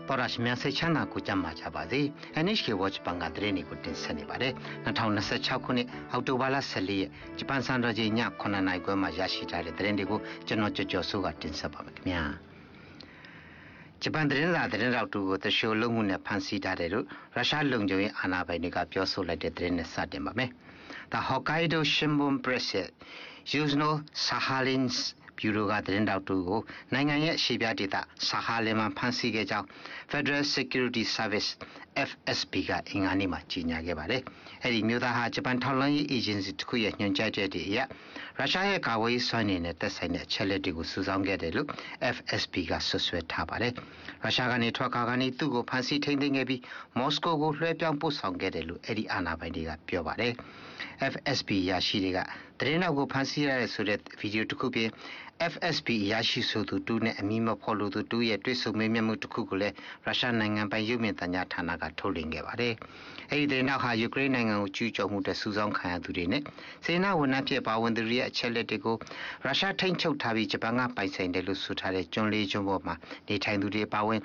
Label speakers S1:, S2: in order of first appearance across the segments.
S1: Torashmia Sechana Kuchama Chabazi, and Ishki watch Bangadrini could Senibare, Natauna Sechakuni, Autobala Seli, Japan Sandrajina, Konanai Goma Yashita, Trendigo, Janocho Josuga Tinsabamia. Japan Drenla Drenra to go the show Lunguna Pansi Dareru, Rasha Lungjoy Anabanika Pioso like the Dren Sadimame. The Hokkaido Shimbun Press, Yuzno Sahalin's Bureau가 된다고 두고နိုင်ငံရဲ့ 시비아디다 사할레만 판시게자 Federal Security Service FSB가 인간이마 지냐게 바래. 에리 묘다하 자판 털렁이 에이전시 특유의 년자제들이야. 러시아의 가워이 선인의 뜻에는 첼레디고 수상게들로 FSB가 수수했다 바래. 러시아가 네트워크가니 두고 판시 탱탱게비 모스코고 회병부 상게들로 에리 아나바이디가 뼈바래. FSB 야시리가 드레나고 판시라의 소리 비디오 특급이 FSB 야시소도 두네 미모 폴로도 두의 뜻을 매매무 특급을 러시아နိုင်ငံပိုင် 유명단야 타나가 톨링게 바래. 에이데 나하 유크레인နိုင်ငံကို 주저무대 수상 칸야들이네. 세나 원나피에 바원들이 첼레되고 러시아 탱촉탑이 자방아 바이센데로 수타의 존리 존보마 네타인들이 바원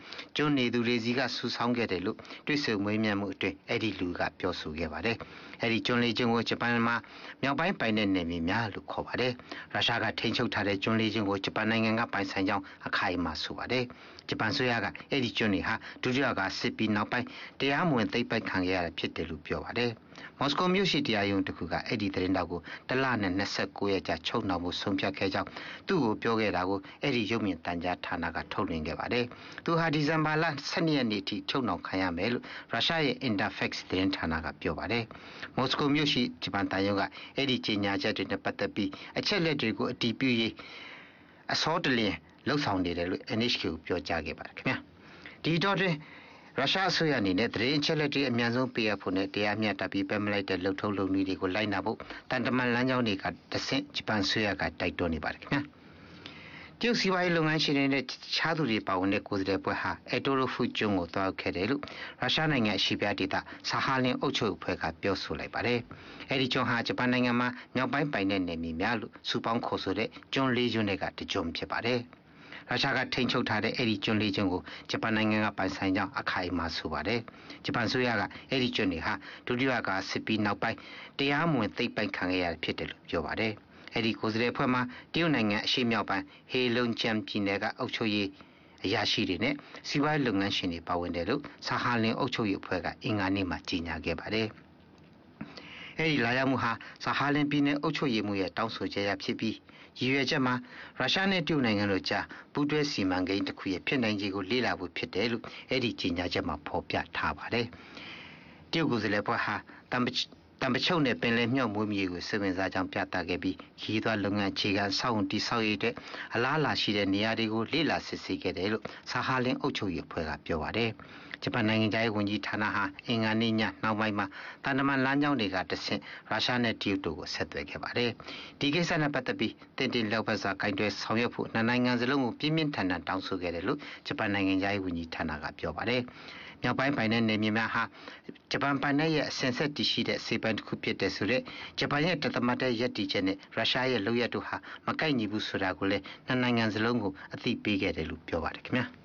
S1: 존리들이지가 수상게들로 뜻을 매매무 때 에리루가 뼈수게 바래. 에리 존리 존고 자판마 명바인 바이는 내미냐로 코바래. 러시아가 탱촉탑의 존리 존고 자판နိုင်ငံ가 바이센장 아카이마 수바래. 자판 소야가 에리 존리하 두리아가 스피 나바이 대야무엔 대바이 칸게ဖြစ်တယ်လို့ပြောပါတယ်။မော်စကိုမြို့ရှိတရားရုံးတစ်ခုကအဲ့ဒီသတင်းတောက်ကိုတလနဲ့29ရက်ကြာချုပ်နှောင်မှုဆုံးဖြတ်ခဲ့ကြောင်းသူ့ကိုပြောခဲ့တာကိုအဲ့ဒီရုပ်မြင်သံကြားဌာနကထုတ်လွှင့်ခဲ့ပါတယ်။သူဟာဒီဇင်ဘာလ12ရက်နေ့ထိချုပ်နှောင်ခံရမယ်လို့ရုရှားရဲ့ Interfax သတင်းဌာနကပြောပါတယ်။မော်စကိုမြို့ရှိဂျပန်တိုင်းရုံးကအဲ့ဒီကြေညာချက်တွေနဲ့ပတ်သက်ပြီးအချက်လက်တွေကိုအတည်ပြုရေးအစောတလျင်လှုပ်ဆောင်နေတယ်လို့ NHK ကိုပြောကြားခဲ့ပါတယ်ခင်ဗျာ။ဒီတော့ရုရှားအစိုးရအနေနဲ့သတင်းချက်လက်တွေအများဆုံးပေးရဖို့နဲ့တရားမျှတပြီးပတ်မလိုက်တဲ့လှုပ်ထုံးလုပ်နည်းတွေကိုလိုက်နာဖို့တန်တမန်လမ်းကြောင်းတွေကတဆင့်ဂျပန်အစိုးရကတိုက်တွန်းနေပါတယ်ခင်ဗျာတရုတ်စီးပွားရေးလုပ်ငန်းရှင်တွေနဲ့ခြားသူတွေပါဝင်တဲ့ကိုယ်စားလှယ်ပွဲဟာအတိုရိုဖူကျွန်းကိုတွားခဲ့တယ်လို့ရုရှားနိုင်ငံအရှေ့ပြဒေသဆာဟာလင်အုပ်ချုပ်အဖွဲ့ကပြောဆိုလိုက်ပါတယ်အဲဒီကျွန်းဟာဂျပန်နိုင်ငံမှာမြောက်ပိုင်းပိုင်တဲ့နယ်မြေများလို့စူပေါင်းခေါ်ဆိုတဲ့ကျွန်း၄ကျွန်းတွေကတကျွန်းဖြစ်ပါတယ်ရုရှားကထိန်းချုပ်ထားတဲ့အဲ့ဒီကျွန်းလေးကျွန်းကိုဂျပန်နိုင်ငံကပိုင်ဆိုင်ကြောင်းအခိုင်အမာဆိုပါတယ်။ဂျပန်ဆိုရကအဲ့ဒီကျွန်းတွေဟာဒုတိယကစစ်ပြီးနောက်ပိုင်းတရားမဝင်သိပ်ပိုက်ခံရဖြစ်တယ်လို့ပြောပါတယ်။အဲ့ဒီကိုယ်စားလှယ်ဖွဲ့မှာတရုတ်နိုင်ငံအရှေ့မြောက်ပိုင်းဟေလုံကျမ်ပြည်နယ်ကအုပ်ချုပ်ရေးအရာရှိတွေနဲ့စီးပွားရေးလုပ်ငန်းရှင်တွေပါဝင်တယ်လို့ဆာဟာလင်အုပ်ချုပ်ရေးအဖွဲ့ကအင်္ဂါနေ့မှာကြေညာခဲ့ပါတယ်။အဲဒီလာရောက်မှုဟာဆာဟာလင်ပြည်နယ်အုပ်ချုပ်ရေးမှုရဲ့တောင်းဆိုချက်ရဖြစ်ပြီးရည်ရွယ်ချက်မှာရုရှားနဲ့တရုတ်နိုင်ငံတို့ကြားပူးတွဲစီမံကိန်းတစ်ခုရဲ့ဖြစ်နိုင်ခြေကိုလေ့လာဖို့ဖြစ်တယ်လို့အဲ့ဒီကြေညာချက်မှာဖော်ပြထားပါတယ်။တရုတ်ကိုယ်စားလှယ်ဖွဲ့ဟာတံပချုပ်နဲ့ပင်လယ်မြောက်မွေးမြူကိုစစ်ဝင်စားကြောင်းပြသခဲ့ပြီးခီးသွွားလုပ်ငန်းခြေခံစောင့်တည်ဆောက်ရေးတဲ့အလားအလာရှိတဲ့နေရာတွေကိုလေ့လာစစ်ဆေးခဲ့တယ်လို့ဆာဟာလင်အုပ်ချုပ်ရေးအဖွဲ့ကပြောပါတယ်။ဂျပန်နိုင်ငံသားရေးဝန်ကြီးဌာနဟာအင်္ဂါနေ့ညနောက်ပိုင်းမှာတန်တမန်လမ်းကြောင်းတွေကတဆင့်ရုရှားနဲ့တရုတ်တို့ကိုဆက်သွယ်ခဲ့ပါတယ်။ဒီကိစ္စနဲ့ပတ်သက်ပြီးတင်တင်လောက်ပတ်စာဂိုင်းတွဲဆောင်ရွက်ဖို့နိုင်ငံစလုံးကိုပြင်းပြင်းထန်ထန်တောင်းဆိုခဲ့တယ်လို့ဂျပန်နိုင်ငံသားရေးဝန်ကြီးဌာနကပြောပါတယ်။မြောက်ပိုင်းပိုင်တဲ့နယ်မြေများဟာဂျပန်ပိုင်တဲ့ရဲ့အစင်ဆက်တည်ရှိတဲ့စေပန်တစ်ခုဖြစ်တဲ့ဆိုတဲ့ဂျပန်ရဲ့တသမတ်တဲ့ရည်တည်ချက်နဲ့ရုရှားရဲ့လုပ်ရတို့ဟာမကိုက်ညီဘူးဆိုတာကိုလည်းနိုင်ငံစလုံးကိုအသိပေးခဲ့တယ်လို့ပြောပါတယ်ခင်ဗျာ။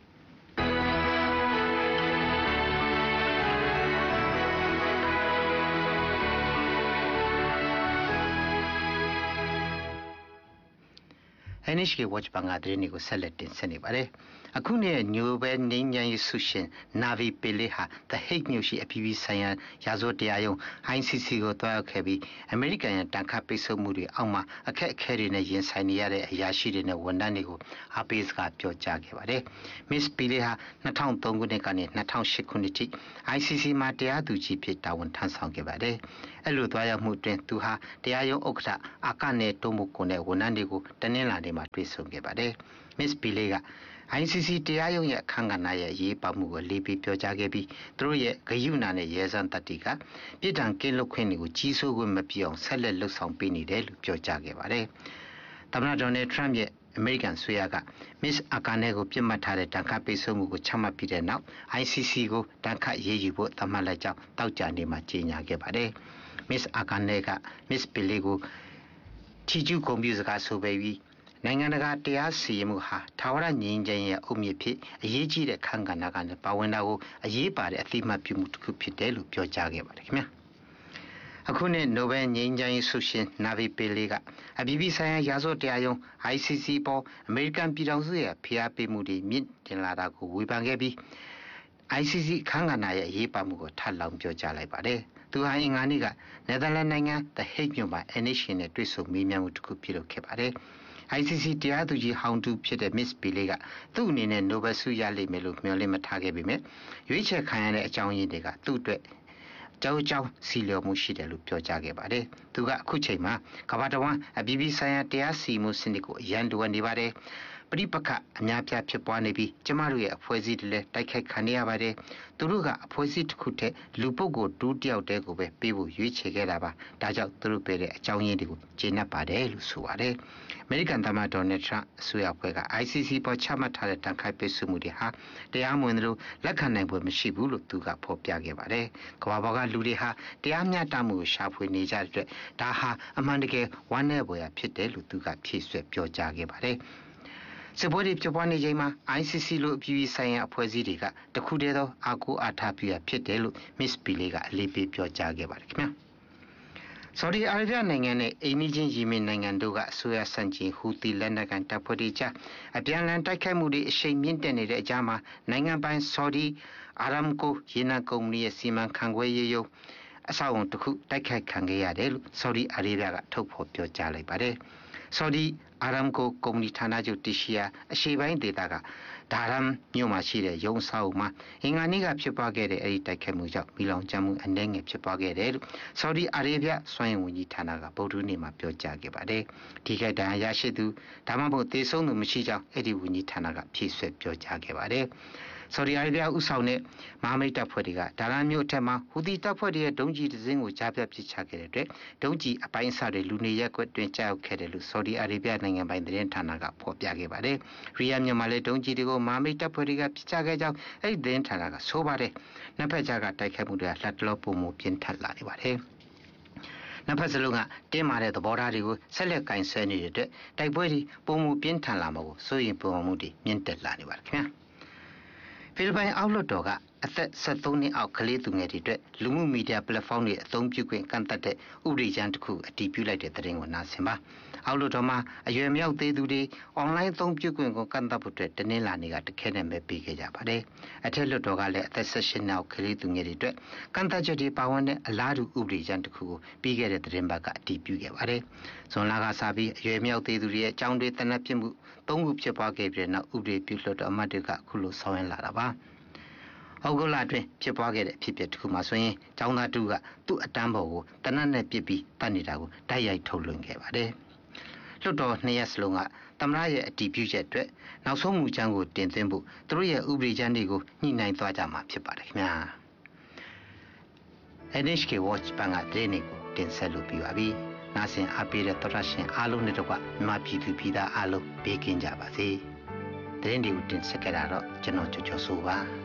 S1: NHK Watch ဘာငါသတင်းတွေကိုဆက်လက်တင်ဆက်နေပါတယ်။အခုနေ့ညိုပဲငင်းညမ်းရေးဆုရှင်နာဗီပီလေးဟာ The Hague မြို့ရှိအပြည်ပြည်ဆိုင်ရာရာဇဝတ်တရားရုံး ICC ကိုတွားရောက်ခဲ့ပြီးအမေရိကန်ရဲ့တန်ခတ်ပိတ်ဆို့မှုတွေအောက်မှာအခက်အခဲတွေနဲ့ရင်ဆိုင်နေရတဲ့အရာရှိတွေနဲ့ဝန်ထမ်းတွေကိုအားပေးစကားပြောကြားခဲ့ပါတယ်။ Miss ပီလေးဟာ2003ခုနှစ်ကနေ2008ခုနှစ်ထိ ICC မှာတရားသူကြီးဖြစ်တာဝန်ထမ်းဆောင်ခဲ့ပါတယ်။အဲ့လိုတွားရောက်မှုတွင်သူဟာတရားရုံးဥက္ကဋ္ဌအာကနဲ့တိုးမကိုနဲ့ဝန်ထမ်းတွေကိုတနင်္လာနေ့မှာတွေ့ဆုံခဲ့ပါတယ်။ Miss ပီလေးက ICC တရားရုံးရဲ့အခမ်းကဏ္ဍရဲ့ရေးပါမှုကိုလေးပြီးပြောကြားခဲ့ပြီးသူတို့ရဲ့ဂယုဏနဲ့ရဲစန်းတတိကပြည်ထံကင်းလွတ်ခွင့်တွေကိုကြီးစိုးခွင့်မပြအောင်ဆက်လက်လှုပ်ဆောင်ပေးနေတယ်လို့ပြောကြားခဲ့ပါတယ်။သမ္မတဒေါ်နယ်ထရမ့်ရဲ့အမေရိကန်ဆွေရက Miss အာကာနဲကိုပြစ်မှတ်ထားတဲ့တန်ခတ်ပိတ်ဆို့မှုကိုချမှတ်ပြီးတဲ့နောက် ICC ကိုတန်ခတ်ရေးယူဖို့သတ်မှတ်လိုက်ကြောင်းတောက်ကြနေမှာကြေညာခဲ့ပါတယ်။ Miss အာကာနဲက Miss ပီလေးကိုချီကျူးဂုဏ်ပြုစကားဆိုပေးပြီးနိုင်ငံတကာတရားစီရင်မှုဟာထာဝရငြိမ်းချမ်းရေးအုတ်မြစ်ဖြစ်အရေးကြီးတဲ့ခန့်ကဏ္ဍကနေပါဝင်တာကိုအရေးပါတဲ့အသိမှတ်ပြုမှုတစ်ခုဖြစ်တယ်လို့ပြောကြားခဲ့ပါတယ်ခင်ဗျာအခုနှစ်နိုဘယ်ငြိမ်းချမ်းရေးဆုရှင်နာဗီပေလီကအပြည်ပြည်ဆိုင်ရာရာဇဝတ်တရားရုံး ICC ပေါ်အမေရိကန်ပြည်ထောင်စုရဲ့ဖိအားပေးမှုတွေမြင့်တင်လာတာကိုဝေဖန်ခဲ့ပြီး ICC ခန့်ကဏ္ဍရဲ့အရေးပါမှုကိုထပ်လောင်းပြောကြားလိုက်ပါတယ်သူဟာအင်္ဂါနေ့ကနယ်သာလန်နိုင်ငံ The Hague မြို့မှာ NHK နဲ့တွေ့ဆုံမေးမြန်းမှုတစ်ခုပြုလုပ်ခဲ့ပါတယ်ICC တရားသူကြီးဟောင်းတူဖြစ်တဲ့ Miss Pillay ကသူ့အနေနဲ့နိုဘယ်ဆုရလိမ့်မယ်လို့မျှော်လင့်မထားခဲ့ပေမဲ့ရွေးချယ်ခံရတဲ့အကြောင်းရင်းတွေကသူ့အတွက်ကြောင်းစီလျော်မှုရှိတယ်လို့ပြောကြားခဲ့ပါတယ်။သူကအခုချိန်မှာကမ္ဘာတဝန်းအပြည်ပြည်ဆိုင်ရာတရားစီရင်မှုစနစ်ကိုအရန်လိုအပ်နေပါတယ်။ပဋိပက္ခအများပြားဖြစ်ပွားနေပြီးကျမတို့ရဲ့အဖွဲ့အစည်းတွေလည်းတိုက်ခိုက်ခံရပါတယ်။သူတို့ကအဖွဲ့အစည်းတစ်ခုတည်းလူပုဂ္ဂိုလ်တူတယောက်တည်းကိုပဲပေးဖို့ရွေးချယ်ခဲ့တာပါ။ဒါကြောင့်သူတို့ပေးတဲ့အကြောင်းရင်းတွေကိုကျေနပ်ပါတယ်လို့ဆိုပါတယ်။အမေရိကန်သမ္မတဒေါ်နယ်ထရန့်အစိုးရအဖွဲ့က ICC ပေါ်ချမှတ်ထားတဲ့တန်ခိုက်ပိတ်ဆို့မှုတွေဟာတရားမဝင်သလိုလက်ခံနိုင်ဖွယ်မရှိဘူးလို့သူကဖော်ပြခဲ့ပါတယ်။ကမ္ဘာပေါ်ကလူတွေဟာတရားမျှတမှုကိုရှာဖွေနေကြတဲ့အတွက်ဒါဟာအမှန်တကယ်ဝမ်းနည်းဖွယ်ရာဖြစ်တယ်လို့သူကဖြည့်ဆွက်ပြောကြားခဲ့ပါတယ်။စစ်ပွဲတွေဖြစ်ပွားနေချိန်မှာ ICC လိုအပြည်ပြည်ဆိုင်ရာအဖွဲ့အစည်းတွေကတခုတည်းသောအာကိုအားထားပြုရဖြစ်တယ်လို့ Miss Pillay ကအလေးပေးပြောကြားခဲ့ပါတယ်ခင်ဗျာ။ဆော်ဒီအာရေဗျနိုင်ငံနဲ့အိမ်နီးချင်းယီမင်နိုင်ငံတို့ကအစိုးရဆန့်ကျင်ဟူသီလက်နက်ကန်တပ်ဖွဲ့တွေကြားအပြန်အလှန်တိုက်ခိုက်မှုတွေအရှိန်မြင့်တက်နေတဲ့အကြားမှာနိုင်ငံပိုင်ဆော်ဒီအာရမ်ကိုရေနံကုမ္ပဏီရဲ့စီမံခန့်ခွဲရေးရုံးအဆောက်အုံတစ်ခုတိုက်ခိုက်ခံခဲ့ရတယ်လို့ဆော်ဒီအာရေဗျကထုတ်ဖော်ပြောကြားလိုက်ပါတယ်။ဆော်ဒီအာရမ်ကိုကုမ္ပဏီဌာနချုပ်တရှိရာအရှေ့ပိုင်းဒေသကဒါရမ်မြို့မှာရှိတဲ့ရုံးဆောက်မှာအင်္ဂါနေ့ကဖြစ်ပွားခဲ့တဲ့အဲဒီတိုက်ခိုက်မှုကြောင့်မိလောင်ကျွမ်းမှုအနည်းငယ်ဖြစ်ပွားခဲ့တယ်လို့ဆော်ဒီအာရေဗျစွမ်းအင်ဝန်ကြီးဌာနကဗုဒ္ဓနေ့မှာပြောကြားခဲ့ပါတယ်။ဒီကိစ္စရရှိသူဒါမှမဟုတ်သေဆုံးသူမရှိကြောင်းအဲဒီဝန်ကြီးဌာနကဖြည့်ဆွက်ပြောကြားခဲ့ပါတယ်။ဆော်ဒီအာရေဗျဥဆောင်တဲ့မဟာမိတ်တပ်ဖွဲ့တွေကဒါရမ်မြို့အထက်မှာဟူသီတပ်ဖွဲ့တွေရဲ့ဒုံးကျည်တစ်စင်းကိုကြားပြပစ်ချခဲ့တဲ့အတွက်ဒုံးကျည်အပိုင်းအစတွေလူနေရက်ကွက်တွင်ကျရောက်ခဲ့တယ်လို့ဆော်ဒီအာရေဗျနိုင်ငံပိုင်သတင်းဌာနကဖော်ပြခဲ့ပါတယ်။ရီယာမြို့မှာလည်းဒုံးကျည်တွေကိုမဟာမိတ်တပ်ဖွဲ့တွေကပစ်ချခဲ့ကြောင်းအဲဒီသတင်းဌာနကဆိုပါတယ်။နှစ်ဖက်ကြားကတိုက်ခိုက်မှုတွေကလက်တလောပုံမှုပြင်းထန်လာနေပါတယ်။နှစ်ဖက်စလုံးကတင်းမာတဲ့သဘောထားတွေကိုဆက်လက်ကင်ဆယ်နေတဲ့အတွက်တိုက်ပွဲတွေပုံမှုပြင်းထန်လာမှာကိုစိုးရိမ်ပုံမှုတွေမြင့်တက်လာနေပါတယ်ခင်ဗျာ။ဖိလစ်ပိုင်အောက်လွှတ်တော်ကအသက်73နှစ်အောက်ကလေးသူငယ်တွေအတွက်လူမှုမီဒီယာပလက်ဖောင်းတွေအသုံးပြုခွင့်ကန့်သတ်တဲ့ဥပဒေကြမ်းတစ်ခုအတည်ပြုလိုက်တဲ့သတင်းကိုနားဆင်ပါအောက်လွှတ်တော်မှာအရွယ်မြောက်သေးသူတွေအွန်လိုင်းအသုံးပြုခွင့်ကိုကန့်သတ်ဖို့အတွက်တနင်္လာနေ့ကတခဲနဲ့ပဲပေးခဲ့ကြပါတယ်အထက်လွှတ်တော်ကလည်းအသက်18နှစ်အောက်ကလေးသူငယ်တွေအတွက်ကန့်သတ်ချက်တွေပါဝင်တဲ့အလားတူဥပဒေကြမ်းတစ်ခုကိုပြီးခဲ့တဲ့သတင်းပတ်ကအတည်ပြုခဲ့ပါတယ်ဇွန်လကစပြီးအရွယ်မြောက်သေးသူတွေရဲ့အကြောင်းတွေတနက်ပြစ်မှု3ခုဖြစ်ပွားခဲ့ပြီးတဲ့နောက်ဥပဒေပြုလွှတ်တော်အမတ်တွေကအခုလိုဆောင်ရွက်လာတာပါဩဂုတ်လအတွင်းဖြစ်ပွားခဲ့တဲ့အဖြစ်အပျက်တစ်ခုမှာဆိုရင်ကျောင်းသားတူကသူ့အတန်းပေါ်ကိုတနက်နဲ့ပစ်ပြီးတတ်နေတာကိုတိုက်ရိုက်ထုတ်လွှင့်ခဲ့ပါတယ်။လွှတ်တော်2ရက်စလုံးကသမ္မတရဲ့အတည်ပြုချက်အတွက်နောက်ဆုံးမူကြမ်းကိုတင်သွင်းဖို့သူတို့ရဲ့ဥပဒေကြမ်းတွေကိုညှိနှိုင်းသွားကြမှာဖြစ်ပါတယ်ခင်ဗျာ။ NHK Watch ပန်ကတဲ့နေကိုတင်ဆက်လို့ပြီးပါပြီ။နားဆင်အားပေးတဲ့သောတာရှင်အားလုံးနဲ့တကွမြန်မာပြည်သူပြည်သားအားလုံးဘေးကင်းကြပါစေ။တဲ့နေကိုတင်ဆက်ကြတာတော့ကျွန်တော်ကျော်စိုးပါ။